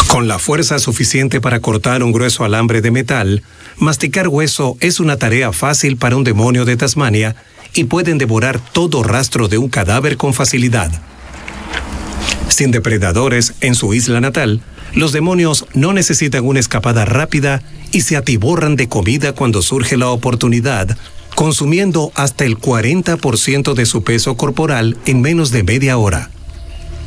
Con la fuerza suficiente para cortar un grueso alambre de metal, masticar hueso es una tarea fácil para un demonio de Tasmania y pueden devorar todo rastro de un cadáver con facilidad. Sin depredadores en su isla natal, los demonios no necesitan una escapada rápida y se atiborran de comida cuando surge la oportunidad, consumiendo hasta el 40% de su peso corporal en menos de media hora.